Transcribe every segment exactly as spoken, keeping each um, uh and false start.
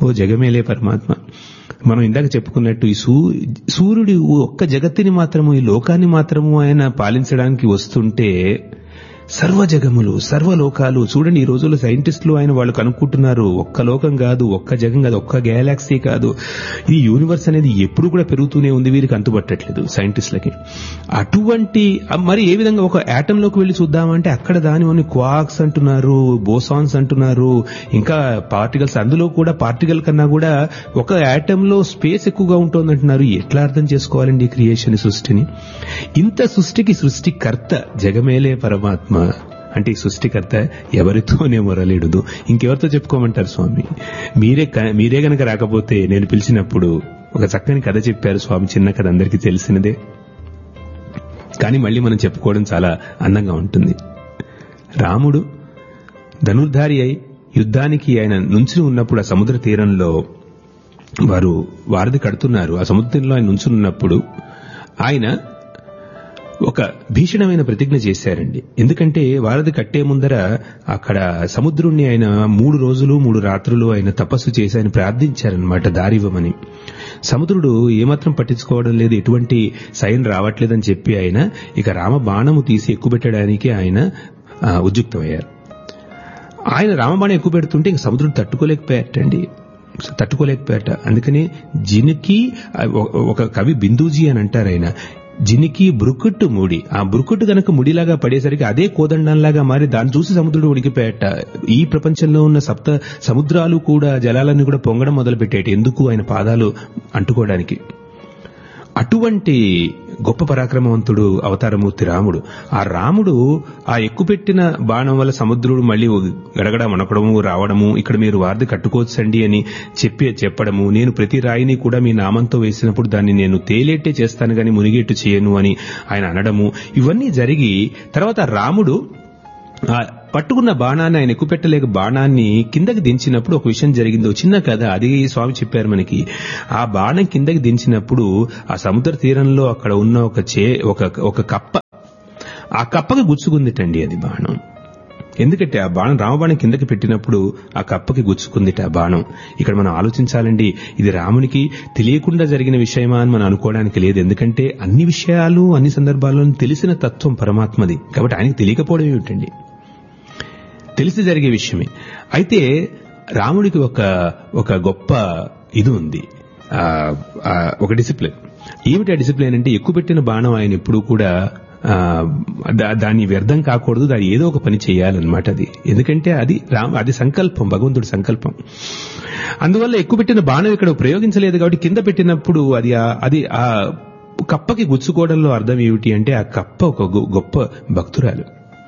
జగమేలే పరమాత్మ. మనం ఇందాక చెప్పుకున్నట్టు ఈ సూ సూర్యుడు ఒక్క జగత్తుని మాత్రము, ఈ లోకాన్ని మాత్రము ఆయన పాలించడానికి వస్తుంటే సర్వ జగములు, సర్వలోకాలు చూడండి. ఈ రోజుల్లో సైంటిస్టులు ఆయన వాళ్ళు కనుక్కుంటున్నారు, ఒక్క లోకం కాదు, ఒక్క జగం కాదు, ఒక్క గ్యాలాక్సీ కాదు, ఈ యూనివర్స్ అనేది ఎప్పుడు కూడా పెరుగుతూనే ఉంది, వీరికి అంతుపట్టట్లేదు సైంటిస్టులకి. అటువంటి మరి ఏ విధంగా ఒక యాటమ్ లోకి వెళ్లి చూద్దామంటే అక్కడ దాని క్వార్క్స్ అంటున్నారు, బోసాన్స్ అంటున్నారు, ఇంకా పార్టికల్స్. అందులో కూడా పార్టికల్ కన్నా కూడా ఒక యాటమ్ లో స్పేస్ ఎక్కువగా ఉంటుంది అంటున్నారు. ఎట్లా అర్థం చేసుకోవాలండి క్రియేషన్, సృష్టిని? ఇంత సృష్టికి సృష్టికర్త జగమేలే పరమాత్మ అంటే ఈ సృష్టికర్త ఎవరితోనే మొరలేడుదు, ఇంకెవరితో చెప్పుకోమంటారు స్వామి? మీరే మీరే గనక రాకపోతే నేను పిలిచినప్పుడు ఒక చక్కని కథ చెప్పారు స్వామి, చిన్న కథ, అందరికీ తెలిసినదే, కానీ మళ్ళీ మనం చెప్పుకోవడం చాలా అందంగా ఉంటుంది. రాముడు ధనుర్ధారి అయి యుద్ధానికి ఆయన నుంచుని ఉన్నప్పుడు ఆ సముద్ర తీరంలో వారు వారధి కడుతున్నారు. ఆ సముద్ర తీరంలో ఆయన నుంచుని ఉన్నప్పుడు ఆయన ఒక భీషణమైన ప్రతిజ్ఞ చేశారండి. ఎందుకంటే వారధి కట్టే ముందర అక్కడ సముద్రుణ్ణి ఆయన మూడు రోజులు మూడు రాత్రులు ఆయన తపస్సు చేసి ఆయన ప్రార్థించారనమాట దారివ్వమని. సముద్రుడు ఏమాత్రం పట్టించుకోవడం లేదు, ఎటువంటి సైన్ రావట్లేదని చెప్పి ఆయన ఇక రామ బాణము తీసి ఎక్కుపెట్టడానికి ఆయన ఉద్యుక్తమయ్యారు. ఆయన రామబాణం ఎక్కువ పెడుతుంటే ఇంక సముద్రుడు తట్టుకోలేకపోయాటండి, తట్టుకోలేకపోయాట. అందుకని జినికి ఒక కవి బిందూజీ అని అంటారు, ఆయన జినికి బృకుట్టు ముడి, ఆ బృకుట్టు గనక ముడిలాగా పడేసరికి అదే కోదండంలాగా మారి దాన్ని చూసి సముద్రుడు ఉడికిపోయాట. ఈ ప్రపంచంలో ఉన్న సప్త సముద్రాలు కూడా జలాలన్నీ కూడా పొంగడం మొదలుపెట్టాయి, ఎందుకు? ఆయన పాదాలు అంటుకోవడానికి. అటువంటి గొప్ప పరాక్రమవంతుడు అవతారమూర్తి రాముడు. ఆ రాముడు ఆ ఎక్కుపెట్టిన బాణం వల్ల సముద్రుడు మళ్ళీ గడగడ వణకడము రావడము, ఇక్కడ మీరు వారధి కట్టుకోవచ్చండి అని చెప్పి చెప్పడము, నేను ప్రతి రాయిని కూడా మీ నామంతో వేసినప్పుడు దాన్ని నేను తేలేట్టే చేస్తాను గాని మునిగేట్టు చేయను అని ఆయన అనడము, ఇవన్నీ జరిగి తర్వాత రాముడు ఆ పట్టుకున్న బాణాన్ని, ఆయన ఎక్కుపెట్టలేక బాణాన్ని కిందకి దించినప్పుడు ఒక విషయం జరిగింది. చిన్న కథ, అది స్వామి చెప్పారు మనకి. ఆ బాణం కిందకి దించినప్పుడు ఆ సముద్ర తీరంలో అక్కడ ఉన్న ఒక చే ఒక ఒక కప్ప, ఆ కప్పకి గుచ్చుకుందిటండి అది బాణం. ఎందుకంటే ఆ బాణం రామబాణం కిందకి పెట్టినప్పుడు ఆ కప్పకి గుచ్చుకుందిట ఆ బాణం. ఇక్కడ మనం ఆలోచించాలండి, ఇది రామునికి తెలియకుండా జరిగిన విషయమా అని మనం అనుకోవడానికి లేదు. ఎందుకంటే అన్ని విషయాలు అన్ని సందర్భాల్లో తెలిసిన తత్వం పరమాత్మది, కాబట్టి ఆయనకి తెలియకపోవడం ఏమిటండి, తెలిసి జరిగే విషయమే. అయితే రాముడికి ఒక ఒక గొప్ప ఇది ఉంది, ఒక డిసిప్లిన్. ఏమిటి ఆ డిసిప్లిన్ అంటే, ఎక్కువ పెట్టిన బాణం ఆయన ఎప్పుడూ కూడా దాన్ని వ్యర్థం కాకూడదు, దాన్ని ఏదో ఒక పని చేయాలన్నమాట. అది ఎందుకంటే అది రామ అది సంకల్పం, భగవంతుడి సంకల్పం. అందువల్ల ఎక్కువ పెట్టిన బాణం ఇక్కడ ప్రయోగించలేదు కాబట్టి కింద పెట్టినప్పుడు అది అది ఆ కప్పకి గుచ్చుకోవడంలో అర్థం ఏమిటి అంటే, ఆ కప్ప ఒక గొప్ప భక్తురాలు.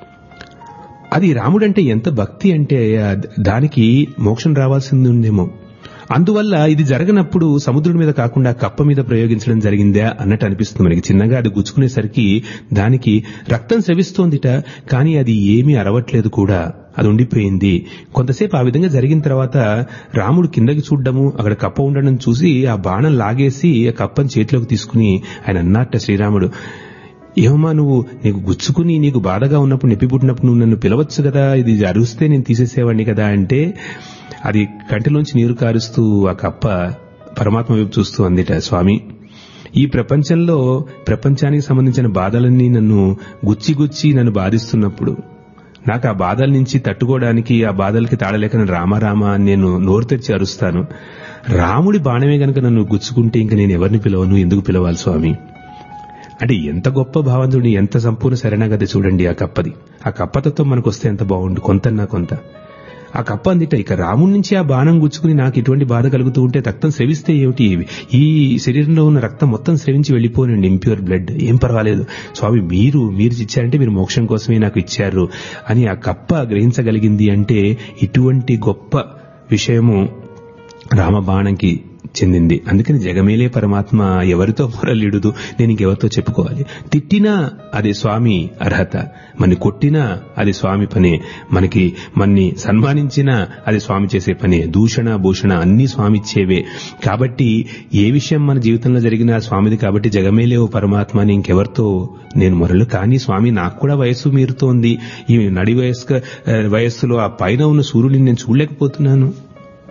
అది రాముడంటే ఎంత భక్తి అంటే దానికి మోక్షం రావాల్సింది ఉందేమో. అందువల్ల ఇది జరగనప్పుడు సముద్రుడి మీద కాకుండా కప్ప మీద ప్రయోగించడం జరిగిందా అన్నట్టు అనిపిస్తుంది మనకి. చిన్నగా అది గుచ్చుకునేసరికి దానికి రక్తం స్రవిస్తోందిట, కానీ అది ఏమీ అరవట్లేదు కూడా, అది ఉండిపోయింది. కొంతసేపు ఆ విధంగా జరిగిన తర్వాత రాముడు కిందకి చూడడము, అక్కడ కప్ప ఉండడం చూసి ఆ బాణం లాగేసి ఆ కప్పని చేతిలోకి తీసుకుని ఆయన అన్నట్ట శ్రీరాముడు, ఏమమ్మా నువ్వు నీకు గుచ్చుకుని నీకు బాధగా ఉన్నప్పుడు నొప్పి పుట్టినప్పుడు నువ్వు నన్ను పిలవచ్చు కదా, ఇది అరుస్తే నేను తీసేసేవాడిని కదా అంటే అది కంటిలోంచి నీరు కారుస్తూ ఆ కప్ప పరమాత్మ వైపు చూస్తూ అందిట, స్వామి ఈ ప్రపంచంలో ప్రపంచానికి సంబంధించిన బాధలన్నీ నన్ను గుచ్చి గుచ్చి నన్ను బాధిస్తున్నప్పుడు నాకు ఆ బాధల నుంచి తట్టుకోవడానికి, ఆ బాధలకి తాళలేక నేను రామారామ అని నేను నోరు తెరిచి అరుస్తాను. రాముడి బాణమే గనక నన్ను గుచ్చుకుంటే ఇంక నేను ఎవరిని పిలవను, ఎందుకు పిలవాలి స్వామి అంటే ఎంత గొప్ప భావంతుడి, ఎంత సంపూర్ణ శరణాగతి చూడండి ఆ కప్పది. ఆ కప్పతత్వం మనకు వస్తే ఎంత బాగుండు, కొంతన్నా కొంత. ఆ కప్ప అందిట, ఇక రాముడి నుంచి ఆ బాణం గుచ్చుకుని నాకు ఇటువంటి బాధ కలుగుతూ ఉంటే రక్తం స్రవిస్తే ఏమిటి, ఈ శరీరంలో ఉన్న రక్తం మొత్తం స్రవించి వెళ్ళిపోనండి, ఇంప్యూర్ బ్లడ్, ఏం పర్వాలేదు స్వామి, మీరు మీరు ఇచ్చారంటే మీరు మోక్షం కోసమే నాకు ఇచ్చారు అని ఆ కప్ప గ్రహించగలిగింది. అంటే ఇటువంటి గొప్ప విషయము రామబాణంకి చెందింది. అందుకని జగమేలే పరమాత్మ ఎవరితో మొరలిడుదు, నేను ఇంకెవరితో చెప్పుకోవాలి. తిట్టినా అది స్వామి అర్హత, మన్ని కొట్టినా అది స్వామి పనే, మనకి మన్ని సన్మానించినా అది స్వామి చేసే పనే, దూషణ భూషణ అన్ని స్వామి ఇచ్చేవే. కాబట్టి ఏ విషయం మన జీవితంలో జరిగినా స్వామిది. కాబట్టి జగమేలే ఓ పరమాత్మ అని ఇంకెవరితో నేను మొరలు. కానీ స్వామి నాకు కూడా వయస్సు మీరుతోంది, ఈ నడి వయస్క వయస్సులో ఆ పైన ఉన్న సూర్యుడిని నేను చూడలేకపోతున్నాను,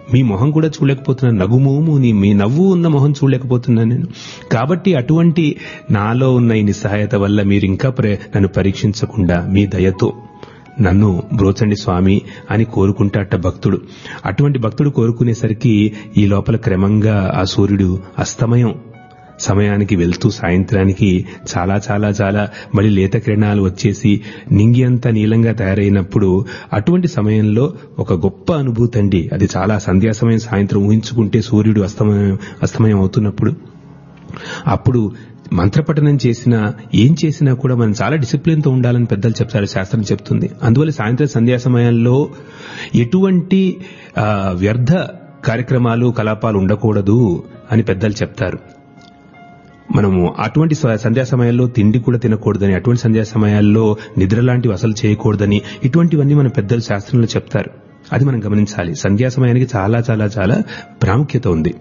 మీ మొహం కూడా చూడలేకపోతున్నాను, నగుమోము నీ మీ నవ్వు ఉన్న మొహం చూడలేకపోతున్నాను నేను. కాబట్టి అటువంటి నాలో ఉన్న ఈ నిస్సహాయత వల్ల మీరు ఇంకా నన్ను పరీక్షించకుండా మీ దయతో నన్ను బ్రోచండి స్వామి అని కోరుకుంటాట భక్తుడు. అటువంటి భక్తుడు కోరుకునేసరికి ఈ లోపల క్రమంగా ఆ సూర్యుడు అస్తమయం సమయానికి వెళ్తూ సాయంత్రానికి చాలా చాలా చాలా మళ్ళీ లేత కిరణాలు వచ్చేసి నింగి అంతా నీలంగా తయారైనప్పుడు అటువంటి సమయంలో ఒక గొప్ప అనుభూతి అండి అది. చాలా సంధ్యా సమయం సాయంత్రం ఊహించుకుంటే సూర్యుడు అస్తమయం అస్తమయం అవుతున్నప్పుడు అప్పుడు మంత్రపఠనం చేసినా ఏం చేసినా కూడా మనం చాలా డిసిప్లిన్ తో ఉండాలని పెద్దలు చెప్తారు, శాస్త్రం చెప్తుంది. అందువల్ల సాయంత్రం సంధ్యా సమయాల్లో ఎటువంటి వ్యర్థ కార్యక్రమాలు కలాపాలు ఉండకూడదు అని పెద్దలు చెప్తారు. మనము అటువంటి సంధ్యా సమయాల్లో తిండి కూడా తినకూడదని, అటువంటి సంధ్యా సమయాల్లో నిద్ర లాంటివి అసలు చేయకూడదని, ఇటువంటివన్నీ మన పెద్దలు శాస్త్రంలో చెప్తారు. అది మనం గమనించాలి. సంధ్యా సమయానికి చాలా చాలా చాలా ప్రాముఖ్యత ఉంది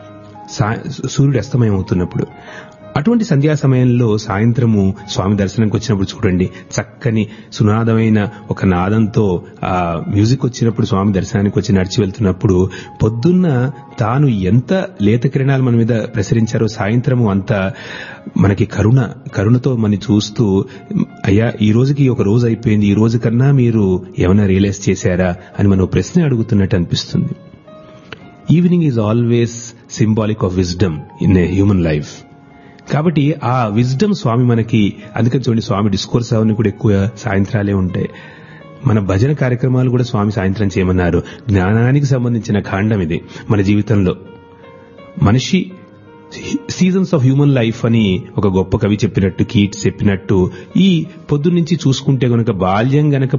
సూర్యుడు అస్తమయం అవుతున్నప్పుడు. అటువంటి సంధ్యా సమయంలో సాయంత్రము స్వామి దర్శనంకి వచ్చినప్పుడు చూడండి, చక్కని సునాదమైన ఒక నాదంతో ఆ మ్యూజిక్ వచ్చినప్పుడు స్వామి దర్శనానికి వచ్చి నడిచి వెళ్తున్నప్పుడు పొద్దున్న తాను ఎంత లేత కిరణాలు మన మీద ప్రసరించారో సాయంత్రము అంత మనకి కరుణ కరుణతో మనం చూస్తూ, అయ్యా ఈ రోజుకి ఒక రోజు అయిపోయింది, ఈ రోజు కన్నా మీరు ఏమైనా రియలైజ్ చేశారా అని మనం ప్రశ్న అడుగుతున్నట్టు అనిపిస్తుంది. Evening is always symbolic of wisdom in a human life. కాబట్టి ఆ విజ్డమ్ స్వామి మనకి, అందుకని చూడండి స్వామి డిస్కోర్స్ అవన్నీ కూడా ఎక్కువ సాయంత్రాలే ఉంటాయి. మన భజన కార్యక్రమాలు కూడా స్వామి సాయంత్రం చేయమన్నారు. జ్ఞానానికి సంబంధించిన కాండం ఇది మన జీవితంలో. మనిషి సీజన్స్ ఆఫ్ హ్యూమన్ లైఫ్ అని ఒక గొప్ప కవి చెప్పినట్టు, కీట్స్ చెప్పినట్టు, ఈ పొద్దున్నుంచి చూసుకుంటే గనక బాల్యం గనక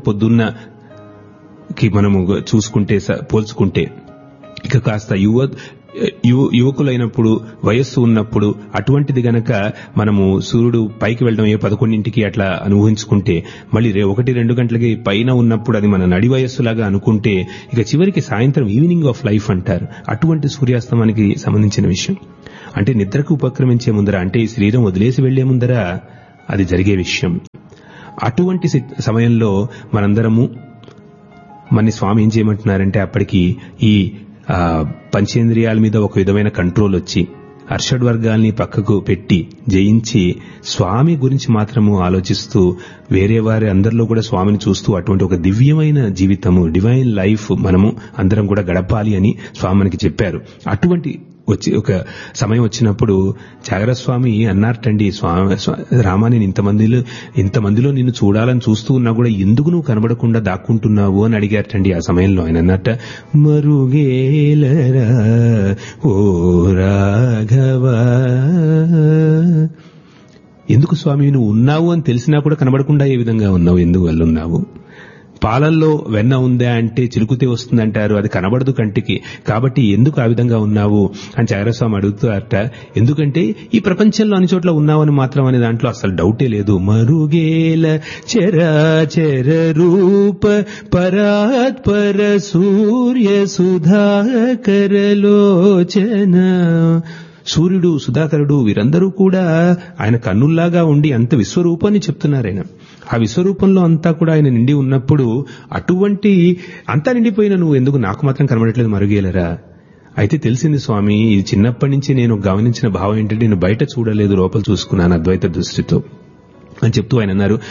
పొద్దున్నకి మనము చూసుకుంటే పోల్చుకుంటే ఇక కాస్త యువ యువకులైనప్పుడు వయస్సు ఉన్నప్పుడు అటువంటిది గనక మనము సూర్యుడు పైకి వెళ్ళడం ఏ పదకొండింటికి అట్లా అనుభవించుకుంటే, మళ్ళీ రే ఒకటి రెండు గంటలకి పైన ఉన్నప్పుడు అది మన నడి వయస్సులాగా అనుకుంటే, ఇక చివరికి సాయంత్రం ఈవినింగ్ ఆఫ్ లైఫ్ అంటారు. అటువంటి సూర్యాస్తమానికి సంబంధించిన విషయం. అంటే నిద్రకు ఉపక్రమించే ముందర, అంటే ఈ శరీరం వదిలేసి వెళ్లే ముందర అది జరిగే విషయం. అటువంటి సమయంలో మనందరము మన స్వామి ఏం చేయమంటున్నారంటే, అప్పటికి ఈ పంచేంద్రియాల మీద ఒక విధమైన కంట్రోల్ వచ్చి అర్షడ్ వర్గాల్ని పక్కకు పెట్టి జయించి స్వామి గురించి మాత్రము ఆలోచిస్తూ వేరే వారి అందరిలో కూడా స్వామిని చూస్తూ అటువంటి ఒక దివ్యమైన జీవితము, డివైన్ లైఫ్ మనము అందరం కూడా గడపాలి అని స్వామి మనకి చెప్పారు. అటువంటి వచ్చి ఒక సమయం వచ్చినప్పుడు త్యాగరాజస్వామి అన్నారటండి, స్వామి రామా నేను ఇంతమందిలో ఇంతమందిలో నిన్ను చూడాలని చూస్తూ ఉన్నా కూడా ఎందుకు నువ్వు కనబడకుండా దాక్కుంటున్నావు అని అడిగారటండి. ఆ సమయంలో ఆయన అన్నట్ట, మరుగేలరా ఓ రాఘవ, ఎందుకు స్వామి నువ్వు ఉన్నావు అని తెలిసినా కూడా కనబడకుండా ఏ విధంగా ఉన్నావు, ఎందుకు వల్ల ఉన్నావు? పాలల్లో వెన్న ఉందా అంటే చిలుకుతే వస్తుందంటారు, అది కనబడదు కంటికి, కాబట్టి ఎందుకు ఆ విధంగా ఉన్నావు అని త్యాగరాజస్వామి అడుగుతారట. ఎందుకంటే ఈ ప్రపంచంలో అన్ని చోట్ల ఉన్నావని మాత్రం అనే దాంట్లో అసలు డౌటే లేదు. మరుగేల చరాచర రూప పరాత్పర సూర్య సుధాకర లోచన. సూర్యుడు, సుధాకరుడు వీరందరూ కూడా ఆయన కన్నుల్లాగా ఉండి అంత విశ్వరూపాన్ని చెప్తున్నారు. ఆయన ఆ విశ్వరూపంలో అంతా కూడా ఆయన నిండి ఉన్నప్పుడు అటువంటి అంతా నిండిపోయిన నువ్వు ఎందుకు నాకు మాత్రం కనబడట్లేదు మరుగేలరా? అయితే తెలిసింది స్వామి, ఇది చిన్నప్పటి నుంచి నేను గమనించిన భావం ఏంటంటే నేను బయట చూడలేదు, లోపల చూసుకున్నాను అద్వైత దృష్టితో అని చెప్తూ ఆయన అన్నారు,